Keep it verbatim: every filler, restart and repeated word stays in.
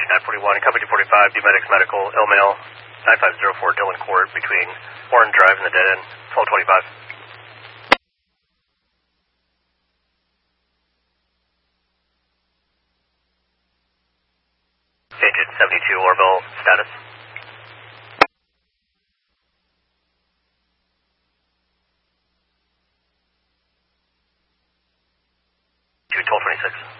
nine forty-one, Company two forty-five, D-Medics Medical, Illmail, nine five zero four Dillon Court between Warren Drive and the dead end, twelve twenty-five. Agent seventy-two, Orville, status. two twelve twenty-six.